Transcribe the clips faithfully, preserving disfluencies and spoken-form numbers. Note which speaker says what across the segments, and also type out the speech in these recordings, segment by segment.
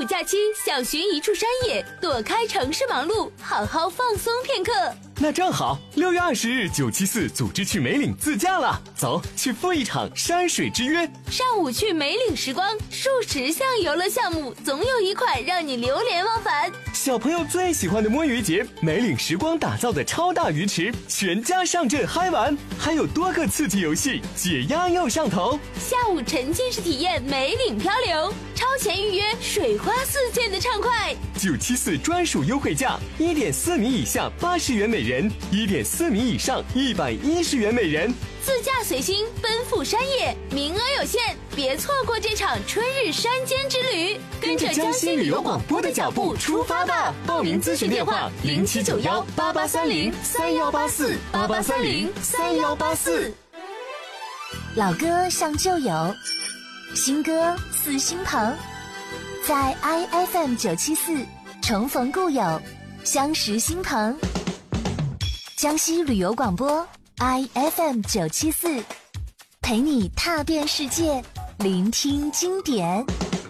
Speaker 1: 五假期想寻一处山野，躲开城市忙碌，好好放松片刻。
Speaker 2: 那正好，六月二十日九七四组织去梅岭自驾了，走，去赴一场山水之约。
Speaker 1: 上午去梅岭时光，数十项游乐项目，总有一款让你流连忘返。
Speaker 2: 小朋友最喜欢的摸鱼节，梅岭时光打造的超大鱼池，全家上阵嗨玩，还有多个刺激游戏，解压又上头。
Speaker 1: 下午沉浸式体验梅岭漂流，超前预约，水花四溅的畅快。
Speaker 2: 九七四专属优惠价，一点四米以下八十元每人，一点四米以上一百一十元每人。
Speaker 1: 自驾随心，奔赴山野，名额有限，别错过这场春日山间之旅。
Speaker 2: 跟着江西旅游广播的脚步出发吧！报名咨询电话：零七九幺八八三零三幺八四八八三零三幺八四。
Speaker 3: 老歌像旧友，新歌似新朋，在 I F M 九七四重逢故友，相识新朋。江西旅游广播 I F M 九七四，陪你踏遍世界，聆听经典。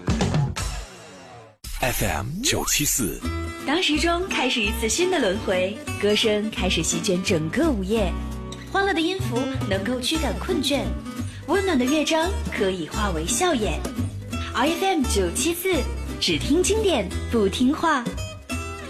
Speaker 4: F M 九七四，
Speaker 5: 当时钟开始一次新的轮回，歌声开始席卷整个午夜，欢乐的音符能够驱赶困倦，温暖的乐章可以化为笑颜。I F M 九七四，只听经典不听话。